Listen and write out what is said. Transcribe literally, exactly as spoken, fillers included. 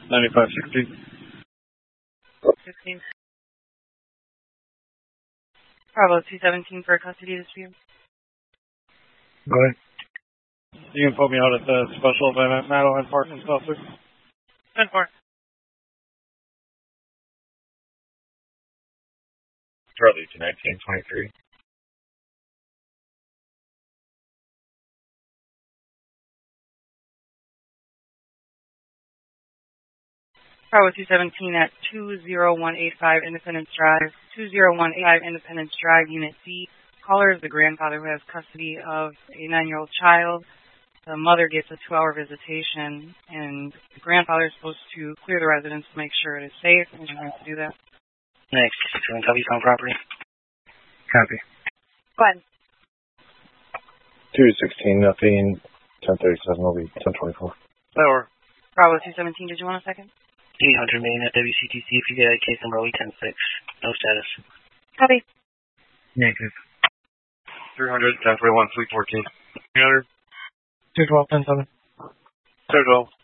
ninety-five sixteen. sixteen. Bravo two seventeen for custody dispute. Go ahead. You can put me out at the special event at Madeline Park in Sussex. ten four. Charlie to nineteen twenty-three. Bravo two seventeen at two zero one eight five Independence Drive, two zero one eight five Independence Drive, Unit D. Caller is the grandfather who has custody of a nine-year-old child. The mother gets a two-hour visitation, and the grandfather is supposed to clear the residence to make sure it is safe, and he's going to do that. Next, six copy on property. Copy. Go ahead. two sixteen, nothing. ten thirty-seven will be ten twenty-four. Over. Bravo two seventeen, did you want a second? eight hundred main at W C T C if you get a case number O E ten six. No status. Copy. Negative. three hundred, ten forty-one, three fourteen. three hundred. two twelve, ten seven. two twelve.